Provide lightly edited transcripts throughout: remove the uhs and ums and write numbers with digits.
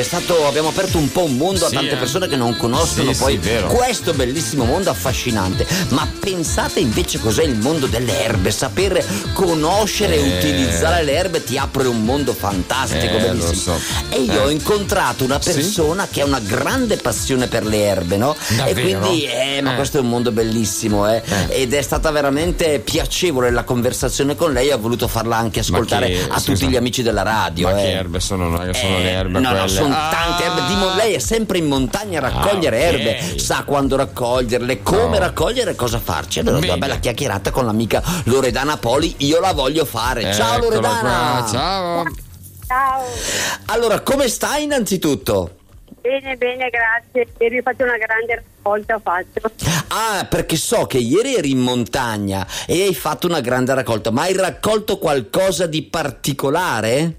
Abbiamo aperto un po' un mondo a tante persone che non conoscono questo bellissimo mondo affascinante. Ma pensate invece cos'è il mondo delle erbe. Saper conoscere e utilizzare le erbe ti apre un mondo fantastico, bellissimo. E io ho incontrato una persona che ha una grande passione per le erbe, no? Davvero? E quindi ma questo è un mondo bellissimo, ed è stata veramente piacevole la conversazione con lei. Ho voluto farla anche ascoltare a tutti gli amici della radio. Ma che erbe sono? Non è che sono le erbe quelle? No, sono tante erbe. Lei è sempre in montagna a raccogliere erbe, sa quando raccoglierle, come raccogliere e cosa farci. Allora una bella chiacchierata con l'amica Loredana Poli. Io la voglio fare. Ciao Loredana. Ciao. Allora, come stai innanzitutto? Bene, grazie. Ieri ho fatto una grande raccolta. Perché so che ieri eri in montagna e hai fatto una grande raccolta. Ma hai raccolto qualcosa di particolare?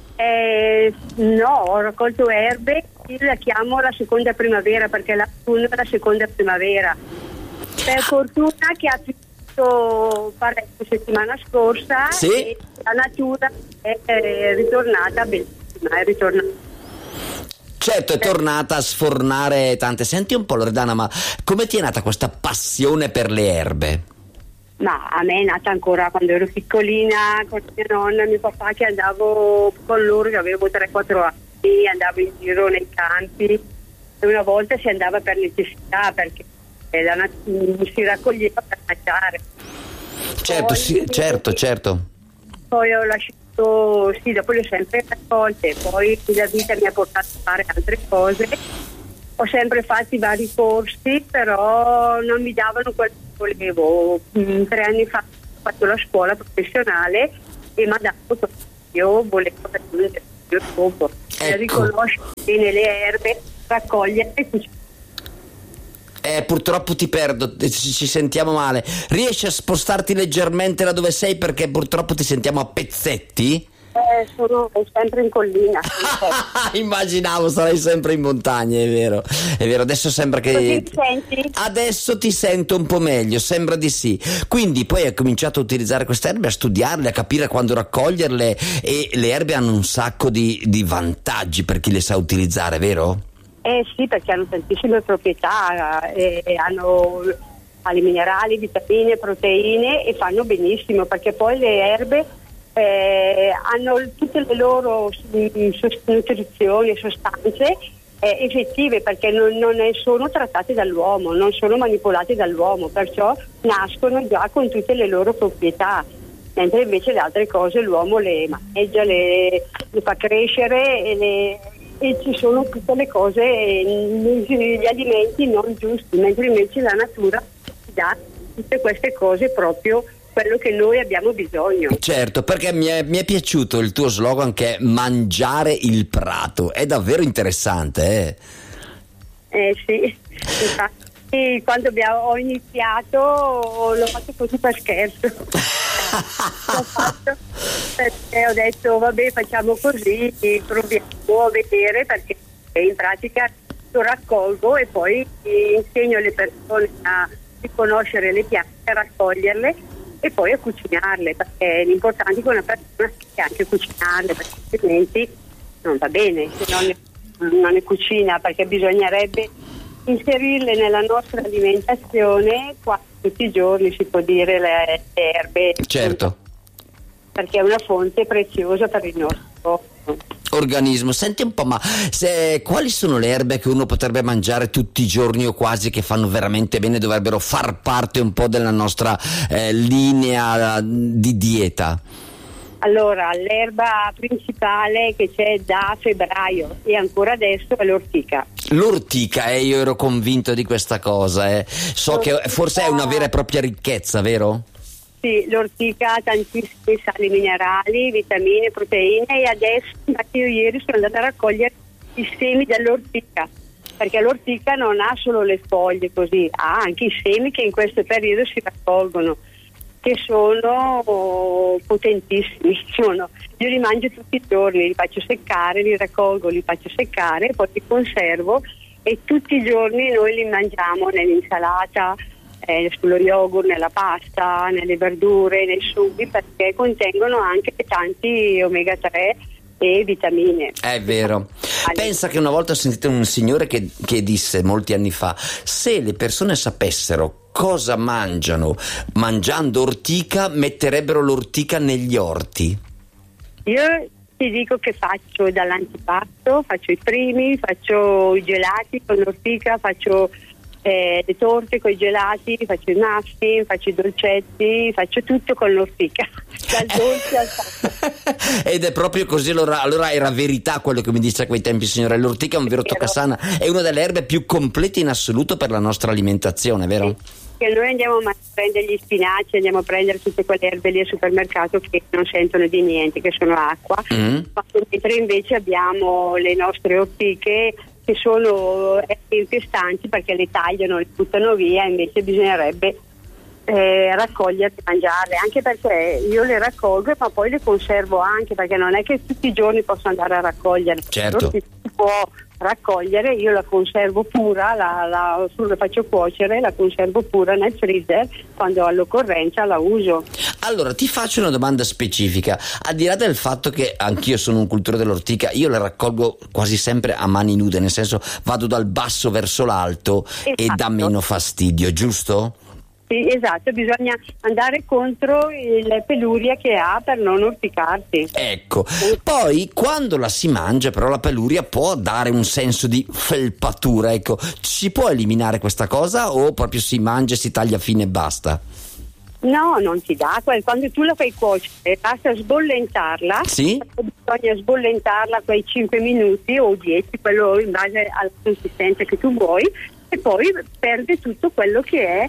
No, ho raccolto erbe. Io la chiamo la seconda primavera perché l'autunno è la seconda primavera. Per fortuna che ha piovuto parecchio settimana scorsa e la natura è ritornata bellissima, è ritornata. Certo, è tornata a sfornare tante. Senti un po' Loredana, ma come ti è nata questa passione per le erbe? Ma a me è nata ancora quando ero piccolina con mia nonna e mio papà, che andavo con loro, che avevo 3-4 anni, andavo in giro nei campi e una volta si andava per necessità perché si raccoglieva per mangiare. Certo, certo. Poi ho lasciato, dopo le ho sempre raccolte, poi la vita mi ha portato a fare altre cose. Ho sempre fatto i vari corsi, però non mi davano quello che volevo. 3 anni fa ho fatto la scuola professionale e mi ha dato io volevo raggiungere il scopo. Riconoscere bene le erbe, raccoglierle e cucinare. Purtroppo ti perdo, ci sentiamo male. Riesci a spostarti leggermente da dove sei perché purtroppo ti sentiamo a pezzetti? Sono sempre in collina. Immaginavo sarai sempre in montagna, è vero. Adesso sembra che Così ti senti? Adesso ti sento un po' meglio, sembra di sì. Quindi poi hai cominciato a utilizzare queste erbe, a studiarle, a capire quando raccoglierle, e le erbe hanno un sacco di vantaggi per chi le sa utilizzare, vero? Sì, perché hanno tantissime proprietà, hanno ali minerali, vitamine, proteine e fanno benissimo, perché poi le erbe hanno tutte le loro nutrizioni e sostanze effettive, perché non sono trattate dall'uomo, non sono manipolate dall'uomo, perciò nascono già con tutte le loro proprietà, mentre invece le altre cose l'uomo le maneggia, le fa crescere e ci sono tutte le cose, gli alimenti non giusti, mentre invece la natura ci dà tutte queste cose, proprio quello che noi abbiamo bisogno. Certo, perché mi è piaciuto il tuo slogan, che è mangiare il prato. È davvero interessante, Sì, infatti quando ho iniziato l'ho fatto così per scherzo. L'ho fatto perché ho detto vabbè, facciamo così, proviamo a vedere, perché in pratica lo raccolgo e poi insegno alle persone a riconoscere le piante, a raccoglierle e poi a cucinarle, perché l'importante è che una persona sia anche cucinarle, perché altrimenti non va bene, se non ne cucina, perché bisognerebbe inserirle nella nostra alimentazione tutti i giorni, si può dire, le erbe. Certo. Perché è una fonte preziosa per il nostro organismo. Senti un po', ma quali sono le erbe che uno potrebbe mangiare tutti i giorni o quasi, che fanno veramente bene, dovrebbero far parte un po' della nostra linea di dieta? Allora, l'erba principale che c'è da febbraio e ancora adesso è l'ortica. L'ortica, io ero convinto di questa cosa. So l'ortica, che forse è una vera e propria ricchezza, vero? Sì, l'ortica ha tantissimi sali minerali, vitamine, proteine, e adesso, infatti io ieri sono andata a raccogliere i semi dell'ortica, perché l'ortica non ha solo le foglie così, ha anche i semi che in questo periodo si raccolgono, che sono potentissimi. Io li mangio tutti i giorni, li faccio seccare, li raccolgo, li faccio seccare, poi li conservo e tutti i giorni noi li mangiamo nell'insalata, sullo yogurt, nella pasta, nelle verdure, nei sughi, perché contengono anche tanti omega 3 e vitamine. È vero. Pensa che una volta ho sentito un signore che disse molti anni fa: se le persone sapessero cosa mangiando ortica, metterebbero l'ortica negli orti. Io ti dico che faccio dall'antipasto, faccio i primi, faccio i gelati con l'ortica, faccio le torte con i gelati, faccio i muffin, faccio i dolcetti, faccio tutto con l'ortica, dal dolce al salto. Ed è proprio così, allora era verità quello che mi disse a quei tempi, signora. L'ortica è un vero toccasana, è una delle erbe più complete in assoluto per la nostra alimentazione, vero? Sì. Che noi andiamo a prendere gli spinaci, andiamo a prendere tutte quelle erbe lì al supermercato che non sentono di niente, che sono acqua, mentre invece abbiamo le nostre ortiche che sono infestanti perché le tagliano, le buttano via, invece bisognerebbe raccoglierle e mangiarle, anche perché io le raccolgo ma poi le conservo anche, perché non è che tutti i giorni posso andare a raccoglierle. Certo. Si può raccogliere, io la conservo pura, la faccio cuocere, la conservo pura nel freezer, quando ho l'occorrenza la uso. Allora ti faccio una domanda specifica, al di là del fatto che anch'io sono un cultore dell'ortica, io la raccolgo quasi sempre a mani nude, nel senso vado dal basso verso l'alto. Esatto. E dà meno fastidio, giusto? Sì, esatto, bisogna andare contro la peluria che ha per non orticarsi. Ecco, poi quando la si mangia però la peluria può dare un senso di felpatura, ecco, si può eliminare questa cosa o proprio si mangia e si taglia fine e basta? No, non ti dà, quando tu la fai cuocere basta sbollentarla. Sì? Bisogna sbollentarla quei 5 minuti o 10, quello in base alla consistenza che tu vuoi, e poi perde tutto quello che è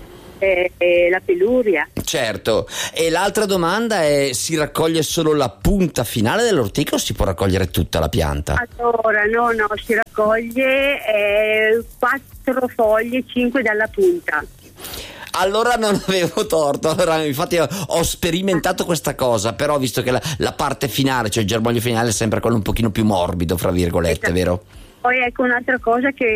la peluria. Certo. E l'altra domanda è: si raccoglie solo la punta finale dell'ortica o si può raccogliere tutta la pianta? Allora no, si raccoglie 4 foglie, 5 dalla punta. Allora non avevo torto, allora infatti ho sperimentato questa cosa, però visto che la parte finale, cioè il germoglio finale, è sempre quello un pochino più morbido, fra virgolette, vero? Poi ecco un'altra cosa che